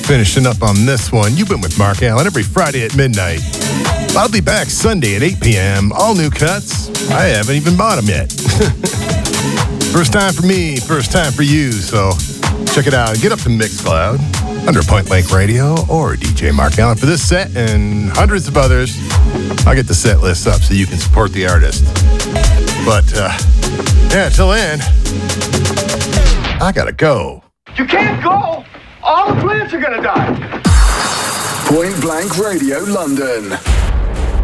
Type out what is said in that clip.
finishing up on this one. You've been with Mark Allen every Friday at midnight. I'll be back Sunday at 8 p.m. All new cuts. I haven't even bought them yet. First time for me, first time for you. So check it out and get up to Mixcloud under Point Blank Radio or DJ Mark Allen for this set and hundreds of others. I'll get the set list up so you can support the artist. But, yeah, till then, I gotta go. You can't go! All the plants are gonna die! Point Blank Radio London.